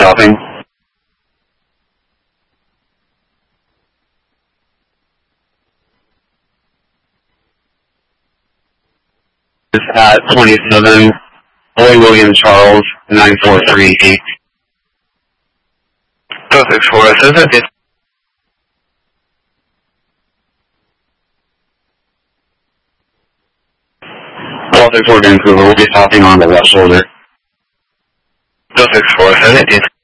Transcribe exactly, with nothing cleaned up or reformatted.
stopping. At twenty-seven, Roy William Charles, nine four three eight. Go six four, so is it? Call six four Vancouver, we'll be stopping on the left shoulder. Go six four, so is it?